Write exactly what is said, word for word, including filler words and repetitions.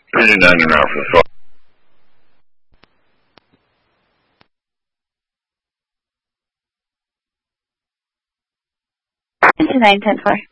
thirty-nine and a half for the nine ten four.